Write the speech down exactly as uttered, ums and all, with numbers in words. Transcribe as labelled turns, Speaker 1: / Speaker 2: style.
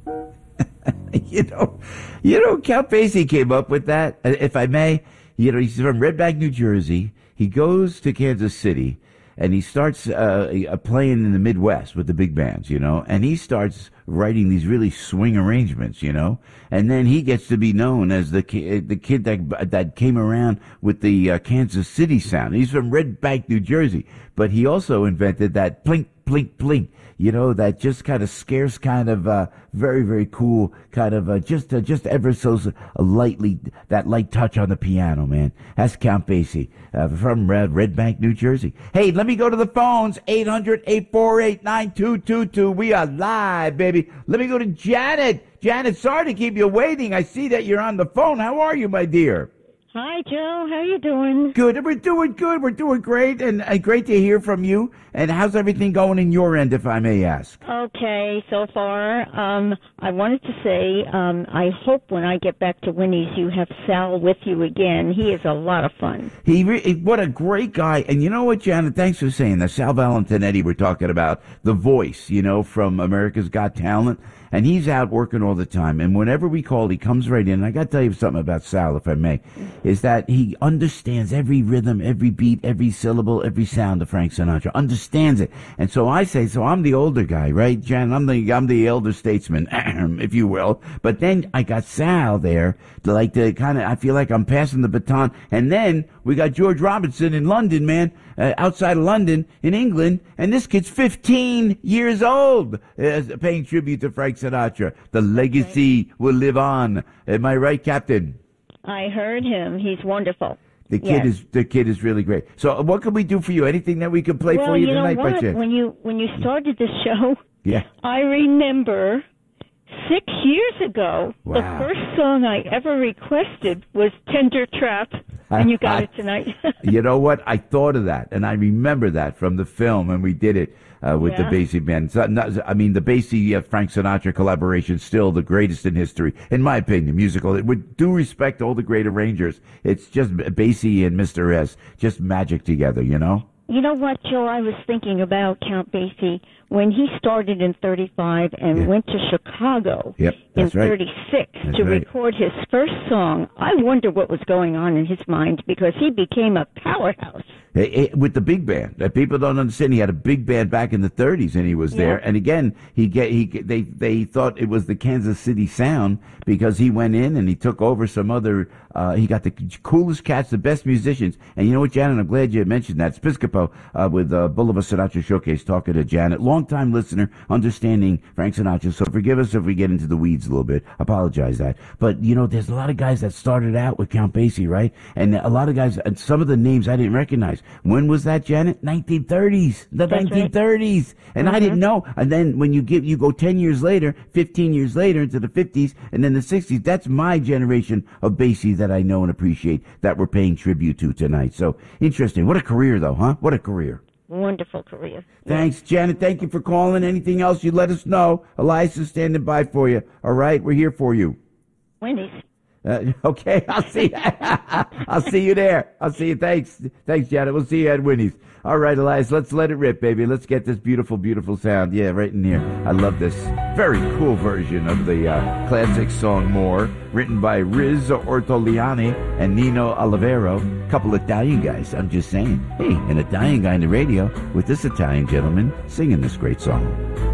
Speaker 1: you know, you know, Count Basie came up with that, if I may. You know, he's from Red Bank, New Jersey. He goes to Kansas City, and he starts uh, playing in the Midwest with the big bands, you know, and he starts writing these really swing arrangements, you know, and then he gets to be known as the ki- the kid that that came around with the uh, Kansas City sound. He's from Red Bank, New Jersey, but he also invented that plink, plink, plink, you know, that just kind of scarce, kind of uh, very, very cool, kind of uh, just uh, just ever so uh, lightly, that light touch on the piano, man. That's Count Basie uh, from Red, Red Bank, New Jersey. Hey, let me go to the phones, eight hundred, eight four eight, nine two two two. We are live, baby. Let me go to Janet. Janet, sorry to keep you waiting. I see that you're on the phone. How are you, my dear?
Speaker 2: Hi, Joe. How you doing?
Speaker 1: Good. We're doing good. We're doing great, and uh, great to hear from you. And how's everything going in your end, if I may ask?
Speaker 2: Okay, so far. Um, I wanted to say um, I hope when I get back to Winnie's you have Sal with you again. He is a lot of fun.
Speaker 1: He re- What a great guy. And you know what, Janet? Thanks for saying that. Sal Valentinetti, we're talking about the voice, you know, from America's Got Talent. And he's out working all the time. And whenever we call, he comes right in. And I got to tell you something about Sal, if I may, is that he understands every rhythm, every beat, every syllable, every sound of Frank Sinatra. Understands it. And so I say, so I'm the older guy, right, Jan? I'm the I'm the elder statesman, if you will. But then I got Sal there to like to kind of, I feel like I'm passing the baton. And then we got George Robinson in London, man, uh, outside of London, in England. And this kid's fifteen years old, uh, paying tribute to Frank Sinatra. The legacy right. will live on. Am I right, Captain?
Speaker 2: I heard him. He's wonderful.
Speaker 1: The kid
Speaker 2: yes.
Speaker 1: is the kid is really great. So, what can we do for you? Anything that we can play
Speaker 2: well,
Speaker 1: for you,
Speaker 2: you
Speaker 1: tonight,
Speaker 2: know what?
Speaker 1: by chance?
Speaker 2: When you when you started the show,
Speaker 1: yeah,
Speaker 2: I remember six years ago,
Speaker 1: wow.
Speaker 2: the first song I ever requested was "Tender Trap," and you got it tonight.
Speaker 1: You know what? I thought of that, and I remember that from the film, and we did it. Uh, with
Speaker 2: yeah.
Speaker 1: the Basie band. So, not, I mean, the Basie uh, Frank Sinatra collaboration is still the greatest in history, in my opinion, musical. With due respect to all the great arrangers, it's just Basie and Mister S, just magic together, you know?
Speaker 2: You know what, Joe? I was thinking about Count Basie when he started in thirty-five and
Speaker 1: yeah.
Speaker 2: went to Chicago
Speaker 1: yep,
Speaker 2: in
Speaker 1: right.
Speaker 2: thirty-six
Speaker 1: that's
Speaker 2: to
Speaker 1: right.
Speaker 2: record his first song. I wonder what was going on in his mind because he became a powerhouse.
Speaker 1: With the big band, that people don't understand. He had a big band back in the thirties, and he was there.
Speaker 2: Yeah.
Speaker 1: And again, he get he they they thought it was the Kansas City sound because he went in and he took over some other. Uh, he got the coolest cats, the best musicians. And you know what, Janet? I'm glad you mentioned that. Spiscopo uh, with uh, Boulevard Sinatra Showcase, talking to Janet, longtime listener, understanding Frank Sinatra. So forgive us if we get into the weeds a little bit. Apologize that. But you know, there's a lot of guys that started out with Count Basie, right? And a lot of guys, and some of the names I didn't recognize. When was that, Janet? nineteen thirties. The
Speaker 2: That's
Speaker 1: nineteen thirties. Right. And mm-hmm. I didn't know. And then when you give, you go ten years later, fifteen years later into the fifties and then the sixties. That's my generation of Basie that I know and appreciate that we're paying tribute to tonight. So interesting. What a career, though, huh? What a career.
Speaker 2: Wonderful career.
Speaker 1: Thanks, yes. Janet. Thank you for calling. Anything else, you let us know. Elias is standing by for you. All right? We're here for you.
Speaker 2: Wendy's.
Speaker 1: Uh, okay, I'll see. I'll see you there. I'll see you. Thanks, thanks, Janet. We'll see you at Winnie's. All right, Elias. Let's let it rip, baby. Let's get this beautiful, beautiful sound. Yeah, right in here. I love this very cool version of the uh, classic song "More," written by Riz Ortoliani and Nino Olivero. Couple Italian guys. I'm just saying. Hey, an Italian guy on the radio with this Italian gentleman singing this great song.